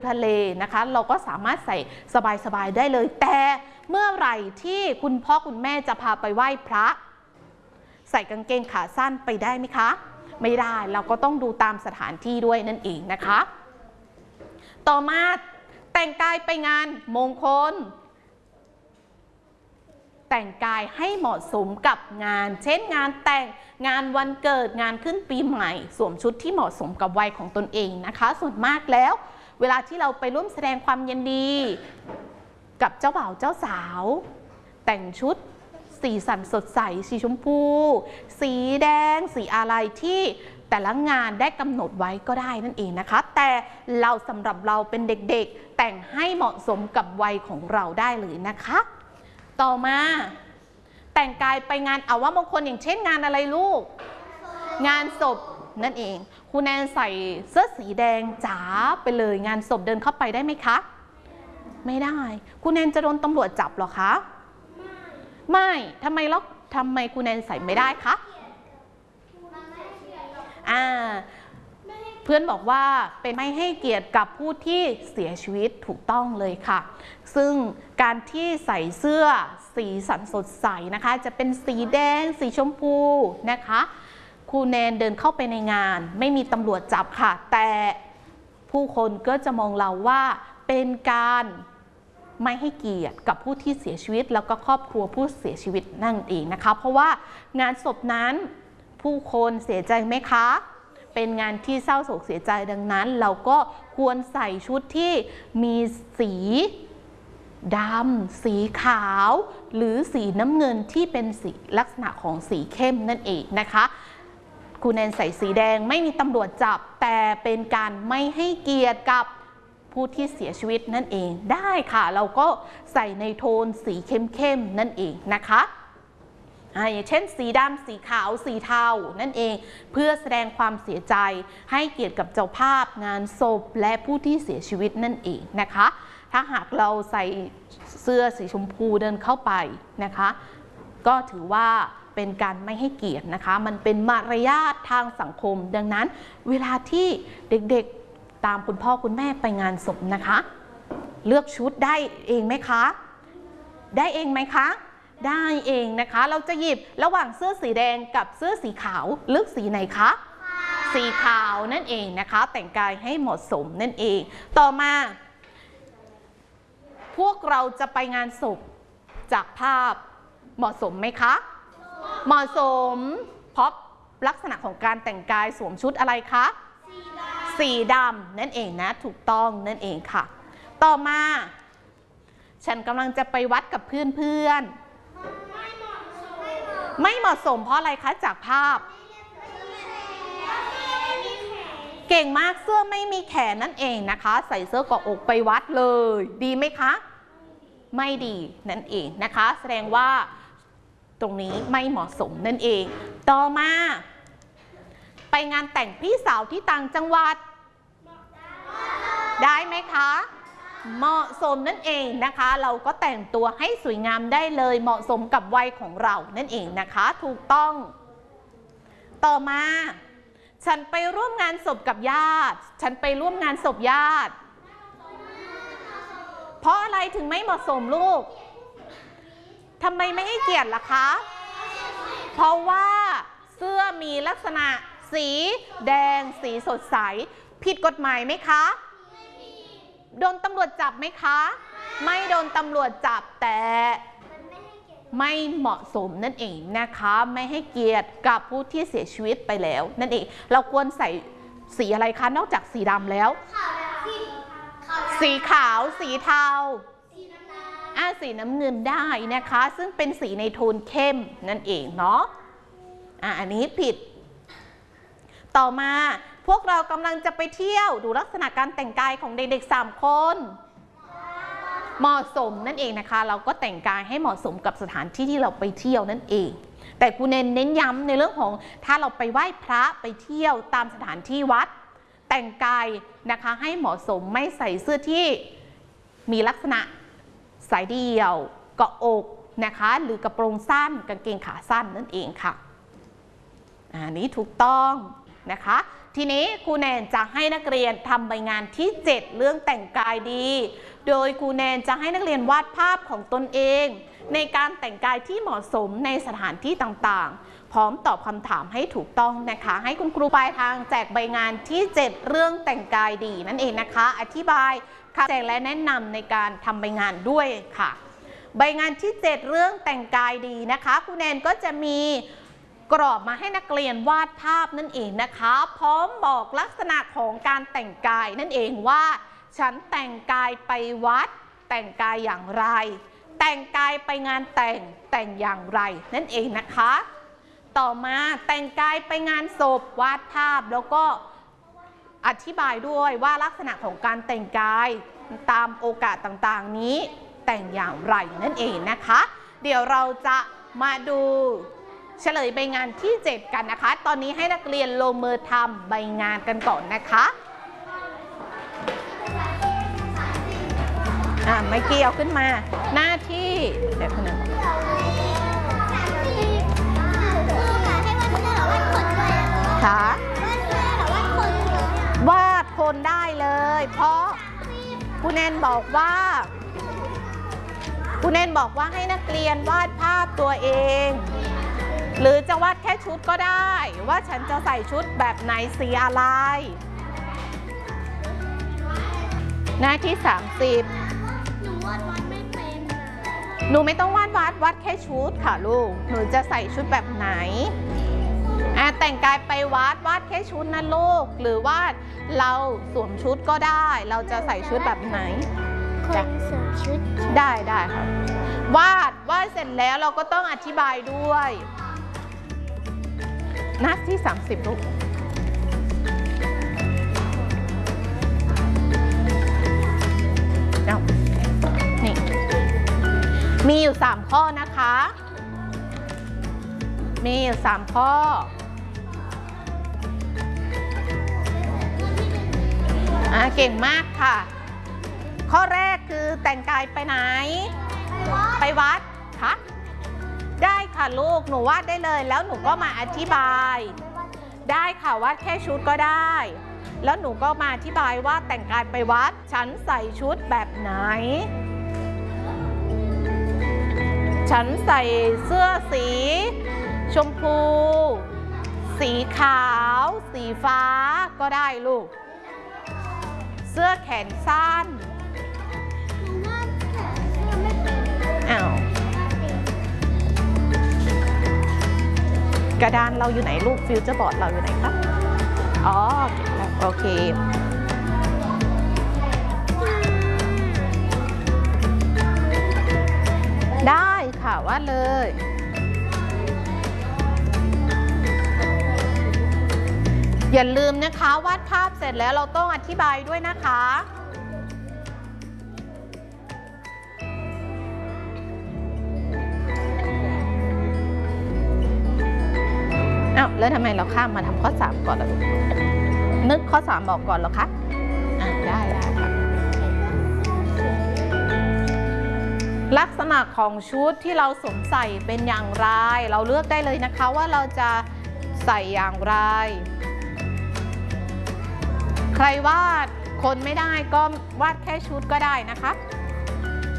ทะเลนะคะเราก็สามารถใส่สบายๆได้เลยแต่เมื่อไหร่ที่คุณพ่อคุณแม่จะพาไปไหว้พระใส่กางเกงขาสั้นไปได้ไหมคะไม่ได้เราก็ต้องดูตามสถานที่ด้วยนั่นเองนะคะต่อมาแต่งกายไปงานมงคลแต่งกายให้เหมาะสมกับงานเช่นงานแต่งงานวันเกิดงานขึ้นปีใหม่สวมชุดที่เหมาะสมกับวัยของตนเองนะคะส่วนมากแล้วเวลาที่เราไปร่วมแสดงความยินดีกับเจ้าบ่าวเจ้าสาวแต่งชุดสีสันสดใสสีชมพูสีแดงสีอะไรที่แต่ละงานได้กำหนดไว้ก็ได้นั่นเองนะคะแต่เราสำหรับเราเป็นเด็กๆแต่งให้เหมาะสมกับวัยของเราได้เลยนะคะต่อมาแต่งกายไปงานอาวมงคลอย่างเช่นงานอะไรลูกงานศพนั่นเองครูแนนใส่เสื้อสีแดงจ๋าไปเลยงานศพเดินเข้าไปได้ไหมคะไม่ได้ครูแนนจะโดนตำรวจจับหรอคะไม่ทำไมครูแนนใส่ไม่ได้คะเพื่อนบอกว่าเป็นไม่ให้เกียรติกับผู้ที่เสียชีวิตถูกต้องเลยค่ะซึ่งการที่ใส่เสื้อสีสันสดใสนะคะจะเป็นสีแดงสีชมพูนะคะครูแนนเดินเข้าไปในงานไม่มีตำรวจจับค่ะแต่ผู้คนก็จะมองเราว่าเป็นการไม่ให้เกียรติกับผู้ที่เสียชีวิตแล้วก็ครอบครัวผู้เสียชีวิตนั่นเองนะคะเพราะว่างานศพนั้นผู้คนเสียใจไหมคะเป็นงานที่เศร้าโศกเสียใจดังนั้นเราก็ควรใส่ชุดที่มีสีดำสีขาวหรือสีน้ำเงินที่เป็นสีลักษณะของสีเข้มนั่นเองนะคะครูแนนใส่สีแดงไม่มีตำรวจจับแต่เป็นการไม่ให้เกียรติกับผู้ที่เสียชีวิตนั่นเองได้ค่ะเราก็ใส่ในโทนสีเข้มๆนั่นเองนะคะอย่างเช่นสีดำสีขาวสีเทานั่นเองเพื่อแสดงความเสียใจให้เกียรติกับเจ้าภาพงานศพและผู้ที่เสียชีวิตนั่นเองนะคะถ้าหากเราใส่เสื้อสีชมพูเดินเข้าไปนะคะก็ถือว่าเป็นการไม่ให้เกียรตินะคะมันเป็นมารยาททางสังคมดังนั้นเวลาที่เด็กๆตามคุณพ่อคุณแม่ไปงานศพนะคะเลือกชุดได้เองไหมคะได้เองไหมคะได้เองนะคะเราจะหยิบระหว่างเสื้อสีแดงกับเสื้อสีขาวเลือกสีไหนคะสีขาวนั่นเองนะคะแต่งกายให้เหมาะสมนั่นเองต่อมาพวกเราจะไปงานศพจากภาพเหมาะสมไหมคะเหมาะสมเพราะลักษณะของการแต่งกายสวมชุดอะไรคะสีดำนั่นเองนะถูกต้องนั่นเองค่ะต่อมาฉันกำลังจะไปวัดกับเพื่อนไม่เหมาะสมเพราะอะไรคะจากภาพเก่งมากเสื้อไม่มีแขนนั่นเองนะคะใส่เสื้อเกาะอกไปวัดเลยดีไหมคะไม่ดีนั่นเองนะคะแสดงว่าตรงนี้ไม่เหมาะสมนั่นเองต่อมาไปงานแต่งพี่สาวที่ต่างจังหวัดได้ไหมคะเหมาะสมนั่นเองนะคะเราก็แต่งตัวให้สวยงามได้เลยเหมาะสมกับวัยของเรานั่นเองนะคะถูกต้องต่อมาฉันไปร่วมงานศพกับญาติฉันไปร่วมงานศพญาติเพราะอะไรถึงไม่เหมาะสมลูกทำไมไม่ให้เกียรติล่ะคะเพราะว่าเสื้อมีลักษณะสีแดงสีสดใสผิดกฎหมายไหมคะโดนตำรวจจับไหมคะไม่โดนตำรวจจับแต่ไม่เหมาะสมนั่นเองนะคะไม่ให้เกียรติกับผู้ที่เสียชีวิตไปแล้วนั่นเองเราควรใส่สีอะไรคะนอกจากสีดำแล้วสีขาวสีเทาสีน้ำเงินได้นะคะซึ่งเป็นสีในโทนเข้มนั่นเองเนาะอันนี้ผิดต่อมาพวกเรากำลังจะไปเที่ยวดูลักษณะการแต่งกายของเด็กๆ3คนเหมาะสมนั่นเองนะคะเราก็แต่งกายให้เหมาะสมกับสถานที่ที่เราไปเที่ยวนั่นเองแต่ครูเน้นย้ำในเรื่องของถ้าเราไปไหว้พระไปเที่ยวตามสถานที่วัดแต่งกายนะคะให้เหมาะสมไม่ใส่เสื้อที่มีลักษณะสายเดี่ยวเกาะอกนะคะหรือกระโปรงสั้นกางเกงขาสั้นนั่นเองค่ะอันนี้ถูกต้องนะคะทีนี้ครูแนนจะให้นักเรียนทำใบงานที่ 7 เรื่องแต่งกายดี โดยครูแนนจะให้นักเรียนวาดภาพของตนเองในการแต่งกายที่เหมาะสมในสถานที่ต่างๆพร้อมตอบคำถามให้ถูกต้องนะคะให้คุณครูปลายทางแจกใบงานที่ 7 เรื่องแต่งกายดีนั่นเองนะคะอธิบายแจกและแนะนำในการทำใบงานด้วยค่ะใบงานที่ 7 เรื่องแต่งกายดีนะคะครูแนนก็จะมีกรอบมาให้นักเรียนวาดภาพนั่นเองนะคะพร้อมบอกลักษณะของการแต่งกายนั่นเองว่าฉันแต่งกายไปวัดแต่งกายอย่างไรแต่งกายไปงานแต่งอย่างไรนั่นเองนะคะต่อมาแต่งกายไปงานศพวาดภาพแล้วก็อธิบายด้วยว่าลักษณะของการแต่งกายตามโอกาสต่างๆนี้แต่งอย่างไรนั่นเองนะคะเดี๋ยวเราจะมาดูเฉลยใบงานที่ 7 กันนะคะตอนนี้ให้นักเรียนลงมือทำใบงานกันก่อนนะคะไม่เกี่ยวขึ้นมาหน้าที่เดี๋ยวคนนึงค่ะวาดคนได้เลยเพราะครูแนนบอกว่าให้นักเรียนวาดภาพตัวเองหรือจะวาดแค่ชุดก็ได้ว่าฉันจะใส่ชุดแบบไหนสีอะไรหน้าที่ 30หนูวาดไม่เป็นหนูไม่ต้องวาดแค่ชุดค่ะลูกหนูจะใส่ชุดแบบไหนแต่งกายไปวาดแค่ชุดนะลูกหรือว่าเราสวมชุดก็ได้เราจะใส่ชุดแบบไหนคนสวมชุดได้ค่ะวาดเสร็จแล้วเราก็ต้องอธิบายด้วยหน้าที่ 30ลูกนี่มีอยู่3ข้อนะคะมีอยู่3ข้อเก่งมากค่ะข้อแรกคือแต่งกายไปไหนไปวัดคะได้ค่ะลูกหนูวาดได้เลยแล้วหนูก็มาอธิบายได้ค่ะวาดแค่ชุดก็ได้แล้วหนูก็มาอธิบายว่าแต่งกายไปวัดฉันใส่ชุดแบบไหนฉันใส่เสื้อสีชมพูสีขาวสีฟ้าก็ได้ลูกเสื้อแขนสั้นกระดานเราอยู่ไหนลูกฟิวเจอร์บอร์ดเราอยู่ไหนครับอ๋อโอเคได้ค่ะวาดเลยอย่าลืมนะคะวาดภาพเสร็จแล้วเราต้องอธิบายด้วยนะคะแล้วทำไมเราข้ามมาทำข้อ 3 ก่อนล่ะลูกนึกข้อ 3บอกก่อนเหรอคะได้ค่ะลักษณะของชุดที่เราสวมใส่เป็นอย่างไรเราเลือกได้เลยนะคะว่าเราจะใส่อย่างไรใครวาดคนไม่ได้ก็วาดแค่ชุดก็ได้นะคะ